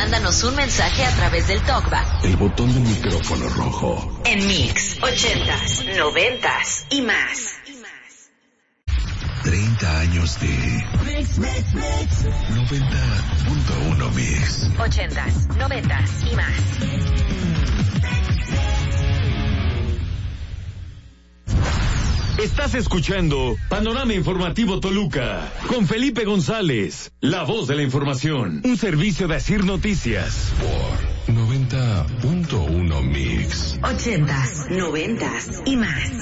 mándanos un mensaje a través del TalkBack. El botón del micrófono rojo. En Mix 80s, 90s y más. 30 años de Mix. 90.1 Mix. 80s, 90s y más. Estás escuchando Panorama Informativo Toluca con Felipe González, la voz de la información. Un servicio de Asir Noticias. Por 90.1 Mix. 80s, 90s y más.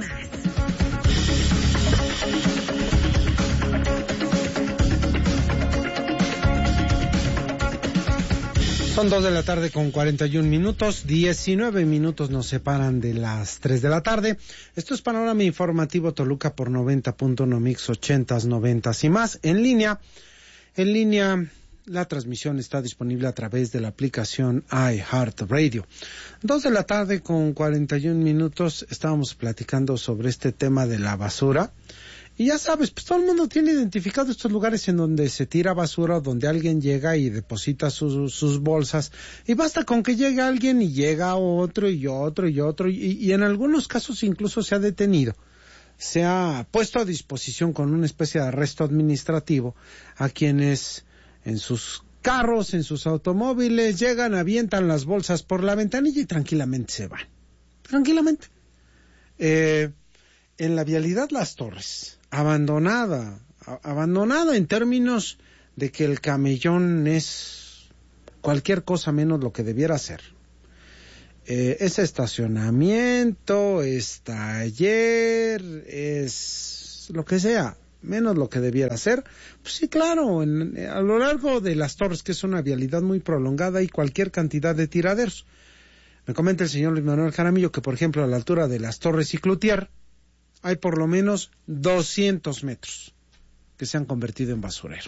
Son 2 de la tarde con 41 minutos, 19 minutos nos separan de las 3 de la tarde. Esto es Panorama Informativo Toluca por 90.1 Mix, 80s, 90s y más. En línea, la transmisión está disponible a través de la aplicación iHeartRadio. 2 de la tarde con 41 minutos, estábamos platicando sobre este tema de la basura. Y ya sabes, pues todo el mundo tiene identificado estos lugares en donde se tira basura, donde alguien llega y deposita sus bolsas, y basta con que llegue alguien y llega otro y otro y otro, y en algunos casos incluso se ha detenido, se ha puesto a disposición con una especie de arresto administrativo a quienes en sus carros, en sus automóviles, llegan, avientan las bolsas por la ventanilla y tranquilamente se van. Tranquilamente. En la vialidad Las Torres, abandonada en términos de que el camellón es cualquier cosa menos lo que debiera ser. Es estacionamiento, es taller, es lo que sea, menos lo que debiera ser. Pues sí, claro, a lo largo de Las Torres, que es una vialidad muy prolongada, hay cualquier cantidad de tiraderos. Me comenta el señor Luis Manuel Jaramillo que, por ejemplo, a la altura de Las Torres y Cloutier, hay por lo menos 200 metros que se han convertido en basurero.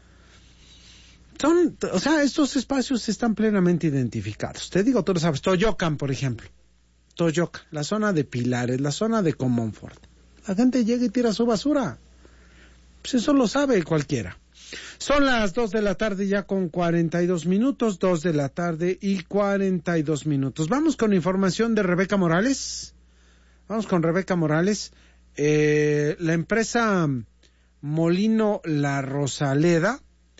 Estos espacios están plenamente identificados. Te digo, tú lo sabes, Toyocan, por ejemplo. Toyocan, la zona de Pilares, la zona de Comonfort. La gente llega y tira su basura. Pues eso lo sabe cualquiera. Son las 2 de la tarde ya con 42 minutos, 2 de la tarde y 42 minutos. Vamos con información de Rebeca Morales. La empresa Molino La Rosaleda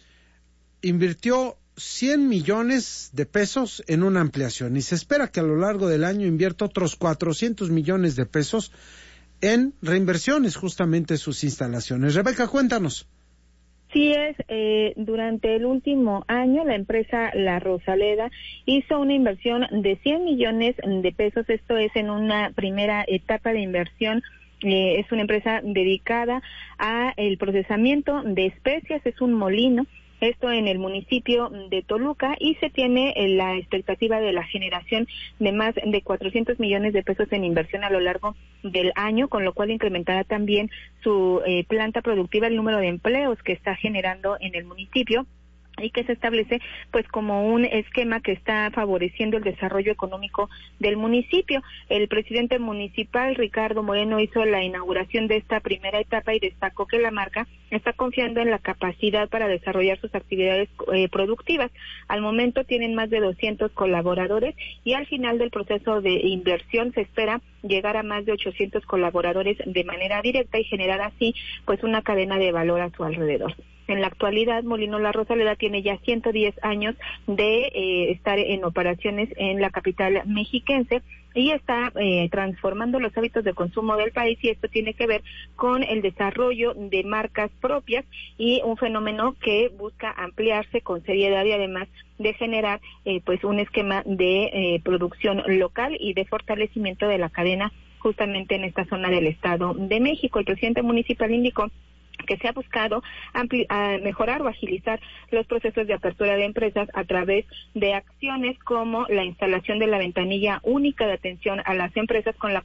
invirtió 100 millones de pesos en una ampliación y se espera que a lo largo del año invierta otros 400 millones de pesos en reinversiones justamente en sus instalaciones. Rebeca, cuéntanos. Sí durante el último año la empresa La Rosaleda hizo una inversión de 100 millones de pesos, esto es en una primera etapa de inversión. Es una empresa dedicada a el procesamiento de especias, es un molino, esto en el municipio de Toluca, y se tiene la expectativa de la generación de más de 400 millones de pesos en inversión a lo largo del año, con lo cual incrementará también su planta productiva, el número de empleos que está generando en el municipio, y que se establece pues como un esquema que está favoreciendo el desarrollo económico del municipio. El presidente municipal, Ricardo Moreno, hizo la inauguración de esta primera etapa y destacó que la marca está confiando en la capacidad para desarrollar sus actividades productivas. Al momento tienen más de 200 colaboradores y al final del proceso de inversión se espera llegar a más de 800 colaboradores de manera directa y generar así pues una cadena de valor a su alrededor. En la actualidad, Molino La Rosaleda tiene ya 110 años de estar en operaciones en la capital mexiquense y está transformando los hábitos de consumo del país, y esto tiene que ver con el desarrollo de marcas propias y un fenómeno que busca ampliarse con seriedad y además de generar pues un esquema de producción local y de fortalecimiento de la cadena justamente en esta zona del Estado de México. El presidente municipal indicó que se ha buscado mejorar o agilizar los procesos de apertura de empresas a través de acciones como la instalación de la ventanilla única de atención a las empresas, con la cual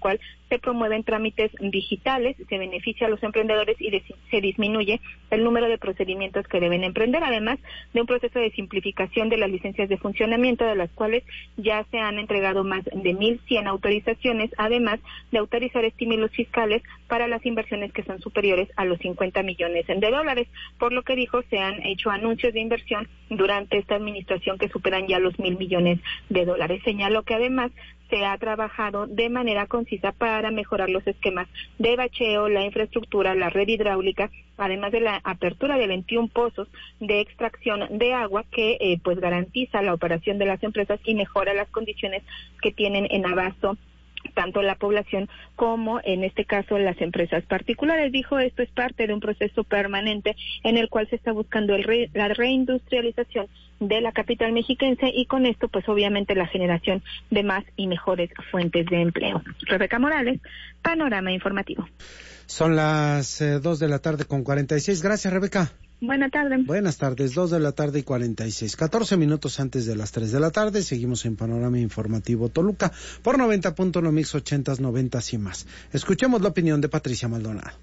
se promueven trámites digitales, se beneficia a los emprendedores y se disminuye el número de procedimientos que deben emprender, además de un proceso de simplificación de las licencias de funcionamiento, de las cuales ya se han entregado más de 1,100 autorizaciones, además de autorizar estímulos fiscales para las inversiones que son superiores a los $50 millones, por lo que dijo, se han hecho anuncios de inversión durante esta administración que superan ya los $1,000 millones. Señaló que además se ha trabajado de manera concisa para mejorar los esquemas de bacheo, la infraestructura, la red hidráulica, además de la apertura de 21 pozos de extracción de agua que pues garantiza la operación de las empresas y mejora las condiciones que tienen en abasto tanto la población como, en este caso, las empresas particulares. Dijo, esto es parte de un proceso permanente en el cual se está buscando la reindustrialización de la capital mexiquense y con esto, pues obviamente, la generación de más y mejores fuentes de empleo. Rebeca Morales, Panorama Informativo. Son las 2:46 p.m. Gracias, Rebeca. Buenas tardes. Buenas tardes, 2:46 p.m. 14 minutos antes de las 3 de la tarde. Seguimos en Panorama Informativo Toluca por 90.1 Mix 80s, 90s y más. Escuchemos la opinión de Patricia Maldonado.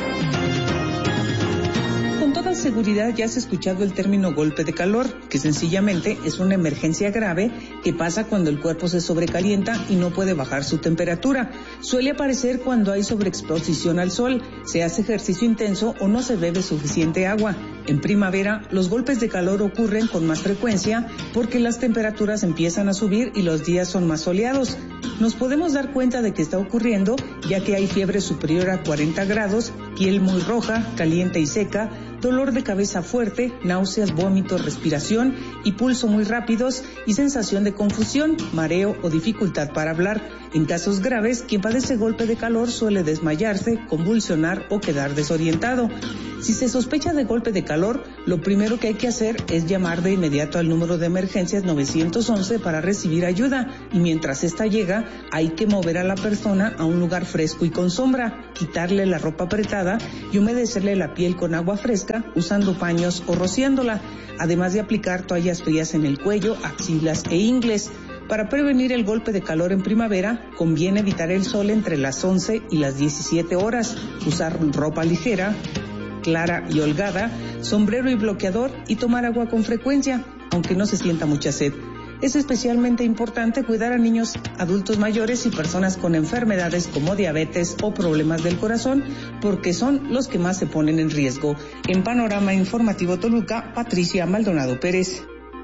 Con toda seguridad ya has escuchado el término golpe de calor, que sencillamente es una emergencia grave que pasa cuando el cuerpo se sobrecalienta y no puede bajar su temperatura. Suele aparecer cuando hay sobreexposición al sol, se hace ejercicio intenso o no se bebe suficiente agua. En primavera, los golpes de calor ocurren con más frecuencia porque las temperaturas empiezan a subir y los días son más soleados. Nos podemos dar cuenta de que está ocurriendo ya que hay fiebre superior a 40 grados, piel muy roja, caliente y seca, dolor de cabeza fuerte, náuseas, vómitos, respiración y pulso muy rápidos y sensación de confusión, mareo o dificultad para hablar. En casos graves, quien padece golpe de calor suele desmayarse, convulsionar o quedar desorientado. Si se sospecha de golpe de calor, lo primero que hay que hacer es llamar de inmediato al número de emergencias 911 para recibir ayuda y mientras esta llega, hay que mover a la persona a un lugar fresco y con sombra, quitarle la ropa apretada y humedecerle la piel con agua fresca usando paños o rociándola, además de aplicar toallas frías en el cuello, axilas e ingles. Para prevenir el golpe de calor en primavera, conviene evitar el sol entre las 11 y las 17 horas, usar ropa ligera, clara y holgada, sombrero y bloqueador y tomar agua con frecuencia, aunque no se sienta mucha sed. Es especialmente importante cuidar a niños, adultos mayores y personas con enfermedades como diabetes o problemas del corazón, porque son los que más se ponen en riesgo. En Panorama Informativo Toluca, Patricia Maldonado Pérez.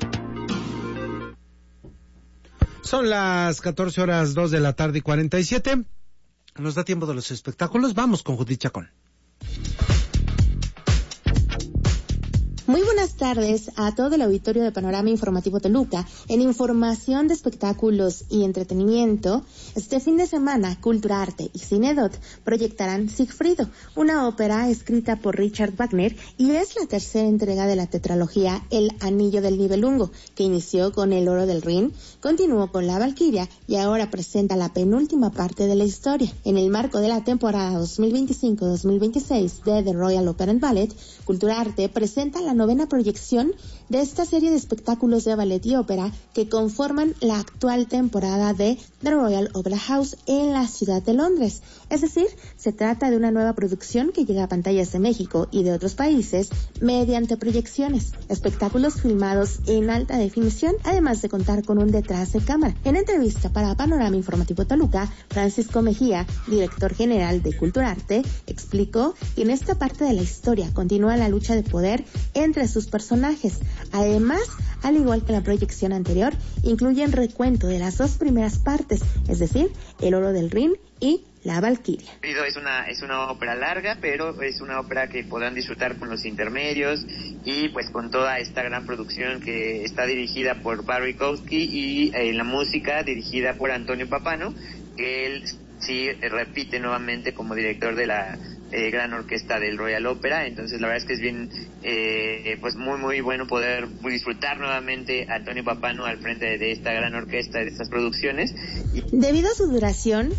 Son las 14:02 p.m. Nos da tiempo de los espectáculos. Vamos con Judith Chacón. Muy buenas tardes a todo el auditorio de Panorama Informativo Toluca. En información de espectáculos y entretenimiento, este fin de semana, Cultura Arte y Cinedot proyectarán Sigfrido, una ópera escrita por Richard Wagner y es la tercera entrega de la tetralogía El Anillo del Nibelungo, que inició con El Oro del Rin, continuó con La Valquiria y ahora presenta la penúltima parte de la historia. En el marco de la temporada 2025-2026 de The Royal Opera and Ballet, Cultura Arte presenta la novena proyección de esta serie de espectáculos de ballet y ópera que conforman la actual temporada de The Royal Opera House en la ciudad de Londres. Es decir, se trata de una nueva producción que llega a pantallas de México y de otros países mediante proyecciones, espectáculos filmados en alta definición, además de contar con un detrás de cámara. En entrevista para Panorama Informativo Toluca, Francisco Mejía, director general de Cultura Arte, explicó que en esta parte de la historia continúa la lucha de poder entre sus personajes. Además, al igual que la proyección anterior, incluyen recuento de las dos primeras partes, es decir, El Oro del Rin y La Valquiria. Es una ópera larga, pero es una ópera que podrán disfrutar con los intermedios y pues con toda esta gran producción que está dirigida por Barry Kowski y la música dirigida por Antonio Papano, que él sí repite nuevamente como director de la gran orquesta del Royal Opera. Entonces la verdad es que es bien pues muy bueno poder disfrutar nuevamente a Antonio Papano al frente de esta gran orquesta, de estas producciones. Debido a su duración,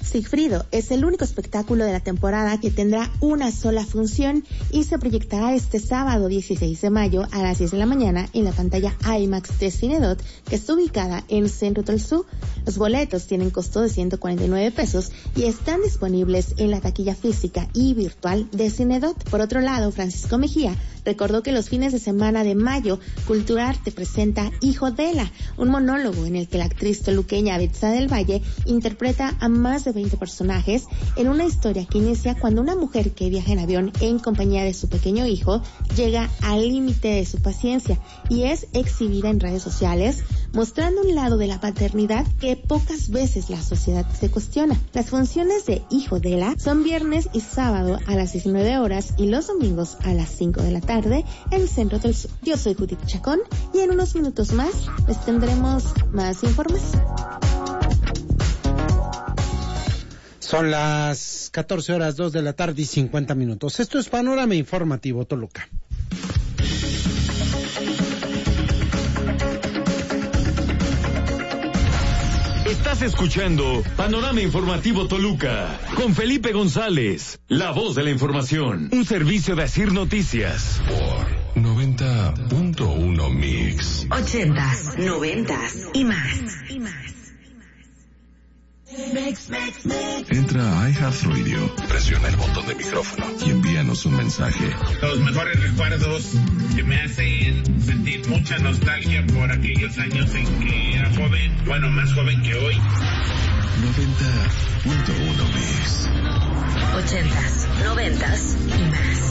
Sigfrido es el único espectáculo de la temporada que tendrá una sola función y se proyectará este sábado 16 de mayo a las 10 de la mañana en la pantalla IMAX de Cinedot, que está ubicada en Centro del Sur. Los boletos tienen costo de 149 pesos y están disponibles en la taquilla física y virtual de Cinedot. Por otro lado, Francisco Mejía recordó que los fines de semana de mayo, Culturarte presenta Hijo Dela, un monólogo en el que la actriz toluqueña Betsa del Valle interpreta a más de 20 personajes en una historia que inicia cuando una mujer que viaja en avión en compañía de su pequeño hijo llega al límite de su paciencia y es exhibida en redes sociales, mostrando un lado de la paternidad que pocas veces la sociedad se cuestiona. Las funciones de Hijo Dela son viernes y sábado a las 19 horas y los domingos a las 5 de la tarde en el Centro del Sur. Yo soy Judith Chacón y en unos minutos más les tendremos más información. Son las 14 horas 2 de la tarde y 50 minutos. Esto es Panorama Informativo Toluca. Estás escuchando Panorama Informativo Toluca con Felipe González, la voz de la información, un servicio de Asir Noticias. Por 90.1 Mix. 80s, 90s y más. Entra a iHeartRadio, presiona el botón de micrófono y envíanos un mensaje. Los mejores recuerdos que me hacen sentir mucha nostalgia por aquellos años en que era joven, bueno, más joven que hoy. 90.1 Mix. 80s, 90s y más.